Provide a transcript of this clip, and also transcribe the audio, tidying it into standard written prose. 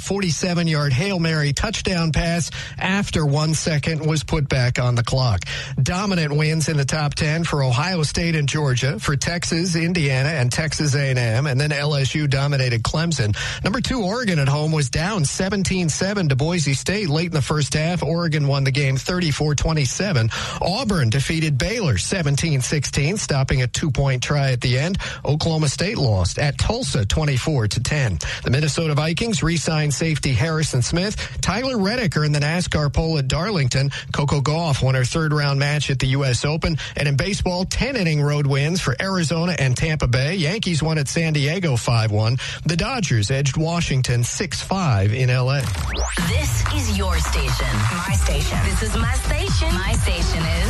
47-yard Hail Mary touchdown pass after 1 second was put back on the clock. Dominant wins in the top 10 for Ohio State and Georgia, for Texas, Indiana, and Texas A&M, and then LSU dominated Clemson. Number 2, Oregon at home was down 17-7 to Boise State late in the first half. Oregon won the game 34-27. Auburn defeated Baylor 17-16, stopping a 2-point try at the end. Oklahoma State lost at Tulsa 24-10. The Minnesota Vikings re-signed safety Harrison Smith. Tyler Reddick earned the NASCAR pole at Darlington. Coco Gauff won her third-round match at the U.S. Open. And in baseball, 10-inning road wins for Arizona and Tampa Bay. Yankees won at San Diego 5-1. The Dodgers edged Washington 6-5 in L.A. This is your station. My station. This is my station. My station is